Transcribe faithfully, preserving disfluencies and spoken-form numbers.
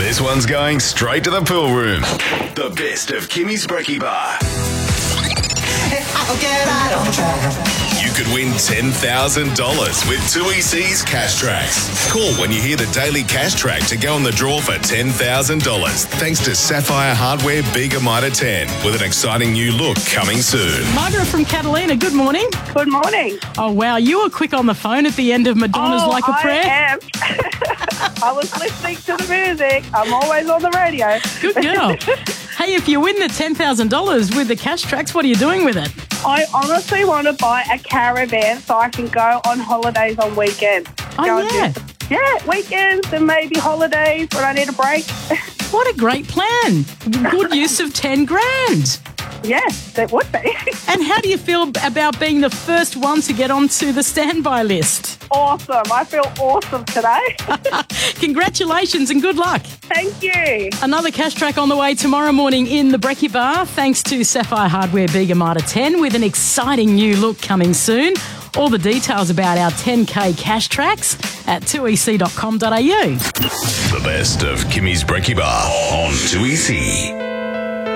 This one's going straight to the pool room. The best of Kimmy's Brekkie Bar. I'll get right on track. You could win ten thousand dollars with two E C's Cash Tracks. Call when you hear the Daily Cash Track to go on the draw for ten thousand dollars. Thanks to Sapphire Hardware Bega Mitre ten, with an exciting new look coming soon. Margaret from Catalina, good morning. Good morning. Oh, wow, you were quick on the phone at the end of Madonna's oh, Like a Prayer. I am. I was listening to the music. I'm always on the radio. Good girl. Hey, if you win the ten thousand dollars with the Cash Tracks, what are you doing with it? I honestly want to buy a caravan so I can go on holidays on weekends. Oh, Go and yeah. do- yeah, weekends and maybe holidays when I need a break. What a great plan. Good use of ten grand. Yes, it would be. And how do you feel about being the first one to get onto the standby list? Awesome. I feel awesome today. Congratulations and good luck. Thank you. Another Cash Track on the way tomorrow morning in the Brekkie Bar, thanks to Sapphire Hardware Bega Mitre ten, with an exciting new look coming soon. All the details about our ten K Cash Tracks at two e c dot com dot a u. The best of Kimmy's Brekkie Bar on two E C.